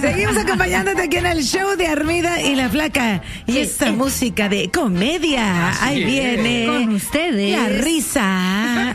Seguimos acompañándote aquí en el show de Armida y la Flaca. Y esta música de comedia. Ahí viene. Con ustedes. La risa.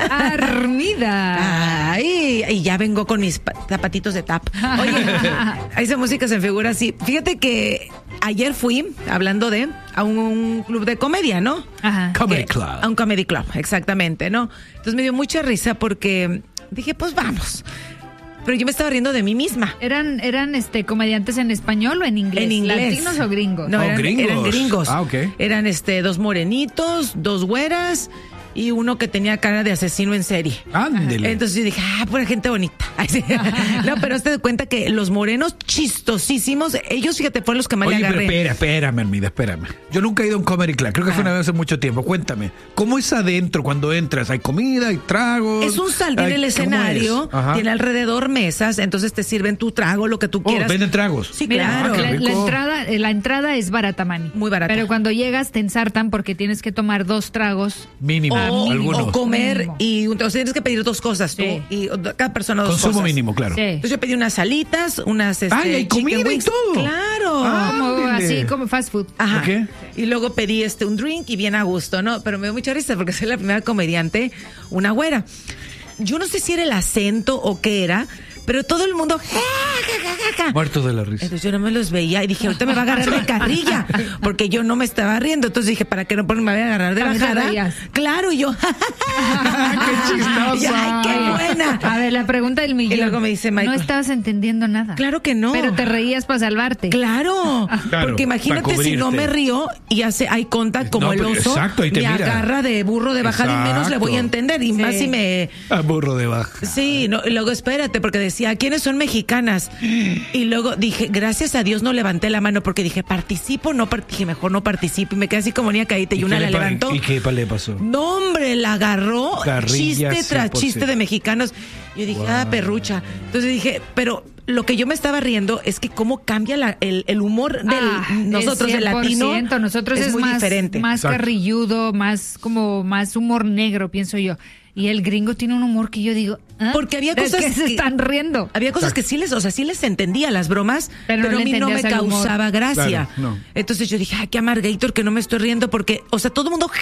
Armida. Ay, y ya vengo con mis zapatitos de tap. Oye, esa música se figura así. Fíjate que ayer fui, hablando de, a un club de comedia, ¿no? Ajá. Comedy Club. A un comedy club, exactamente, ¿no? Entonces me dio mucha risa porque dije, pues vamos. Pero yo me estaba riendo de mí misma. ¿Eran comediantes en español o en inglés? En inglés. ¿Latinos o gringos? No, eran gringos. Ah, ok. Eran 2 morenitos, 2 güeras y uno que tenía cara de asesino en serie. Ándele. Entonces yo dije, pura gente bonita. No, pero te das cuenta que los morenos chistosísimos, ellos, fíjate, fueron los que más Oye, le agarré. pero espérame, Armida, espérame. Yo nunca he ido a un comedy club, creo que fue una vez hace mucho tiempo. Cuéntame, ¿cómo es adentro cuando entras? ¿Hay comida, hay tragos? Es un salón en el escenario, tiene alrededor mesas, entonces te sirven tu trago, lo que tú quieras. ¿Venden tragos? Sí, Mira, claro. la entrada es barata, Manny. Muy barata. Pero cuando llegas te ensartan porque tienes que tomar 2 tragos. Mínimo, algunos. O comer Mínimo. y entonces tienes que pedir 2 cosas tú, Sí. y cada persona 2 Consumo cosas. mínimo, claro. Sí. Entonces yo pedí unas alitas, unas ¡Ay, hay chicken comida y wings. todo! Claro. Así como fast food. Ajá. Ok. Y luego pedí un drink y bien a gusto, ¿no? Pero me dio mucha risa porque soy la primera comediante, una güera. Yo no sé si era el acento o qué era, pero todo el mundo Muerto de la risa. entonces yo no me los veía y dije, ahorita me va a agarrar de carrilla, porque yo no me estaba riendo. Entonces dije, ¿para qué no me voy a agarrar de También te bajada? reías. Claro, y yo, ¡Qué chistosa! ¡ay, qué buena! A ver, la pregunta del millón. Y luego me dice Michael, no estabas entendiendo nada. claro que no. Pero te reías para salvarte. Claro, Claro, porque imagínate para si no cubrirte. me río y hace eye contact como No, el pero oso, exacto, ahí te me mira. agarra de burro de bajada y menos le voy a Exacto. entender. Y más Sí. si me... Burro de baja. Sí, no, y luego espérate, porque decía, ¿quiénes son mexicanas? Y luego dije, gracias a Dios no levanté la mano, porque dije, ¿participo? No, dije, mejor no participo. Y me quedé así como niña caída y una la levantó. ¿Y qué le pasó? No, hombre, la agarró Carrilla, chiste tras 100%. chiste de mexicanos. Yo dije, perrucha. Entonces dije, pero lo que yo me estaba riendo es que cómo cambia el humor del nosotros, del latino. Nosotros es muy más, diferente. más Exacto. carrilludo, más humor negro, pienso yo. Y el gringo tiene un humor que yo digo, Porque había ¿de cosas qué se que- están riendo? Había cosas que sí les entendía las bromas, Pero pero no a le mí no me entendías el humor. causaba gracia. Claro, no. Entonces yo dije, qué amargator que no me estoy riendo porque, o sea, todo el mundo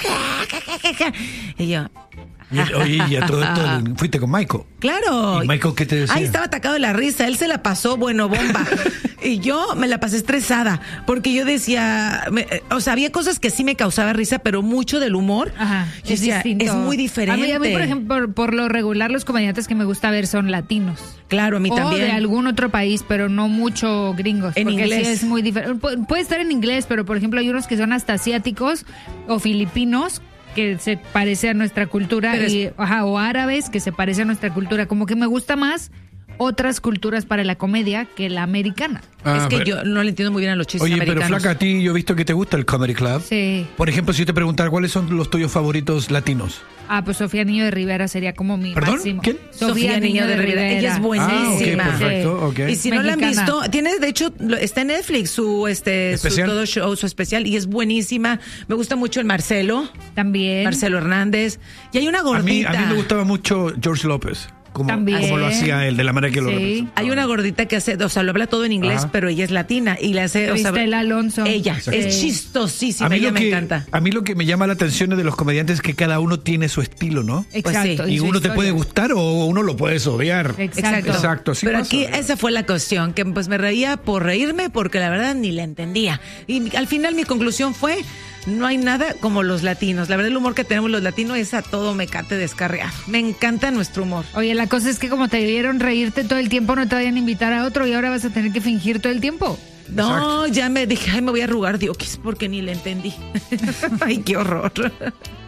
y yo, Oye, y a todo esto, fuiste con Michael. claro. ¿Y Michael qué te decía? Ahí estaba atacado de la risa, él se la pasó, bueno, bomba. Y yo me la pasé estresada, porque yo decía, o sea, había cosas que sí me causaba risa, pero mucho del humor, Ajá, yo decía, distinto. es muy diferente. A mí, por ejemplo, por lo regular, los comediantes que me gusta ver son latinos. Claro, a mí o también. de algún otro país, pero no mucho gringos. En porque inglés. sí es muy diferente. Puede estar en inglés, pero por ejemplo hay unos que son hasta asiáticos o filipinos que se parece a nuestra cultura Pero o árabes que se parece a nuestra cultura. Como que me gusta más otras culturas para la comedia que la americana. Es que pero- yo no le entiendo muy bien a los chistes Oye, americanos. pero Flaca, a ti yo he visto que te gusta el Comedy Club. Sí. Por ejemplo, si yo te preguntara cuáles son los tuyos favoritos latinos. Pues Sofía Niño de Rivera sería como mi ¿Perdón? máximo. ¿Quién? Sofía Niño de Rivera. Ella es buenísima. Ah, ok, perfecto, ok. Y si no la han Mexicana. visto, tiene, de hecho, está en Netflix su ¿Especial? todo show, su especial, y es buenísima. Me gusta mucho el Marcelo También. Hernández. Y hay una A mí gordita. me gustaba mucho George López. Como También. lo hacía él, de la manera que lo Sí. representaba. Hay una gordita que hace, o sea, lo habla todo en inglés, Ajá. pero ella es latina y le hace, o sea, Cristela Alonso. ella Exacto. es chistosísima, A mí, ella lo me que, encanta. a mí lo que me llama la atención de los comediantes es que cada uno tiene su estilo, ¿no? Exacto. Pues sí. Y su uno te historia. puede gustar o uno lo puedes odiar. Exacto. Exacto, así Pero pasa. aquí esa fue la cuestión, que pues me reía por reírme porque la verdad ni la entendía. Y al final mi conclusión fue, no hay nada como los latinos. La verdad el humor que tenemos los latinos es a todo mecate descarriado. Me encanta nuestro humor. Oye, la cosa es que como te vieron reírte todo el tiempo, no te vayan a invitar a otro y ahora vas a tener que fingir todo el tiempo. No, ya me dije, me voy a arrugar, digo, que es porque ni le entendí. Ay, qué horror.